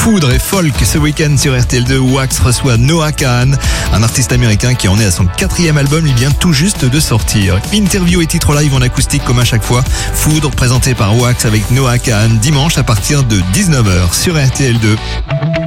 Foudre et folk ce week-end sur RTL2. Wax reçoit Noah Kahan, un artiste américain qui en est à son 4e album, il vient tout juste de sortir. Interview et titre live en acoustique comme à chaque fois. Foudre présenté par Wax avec Noah Kahan dimanche à partir de 19h sur RTL2.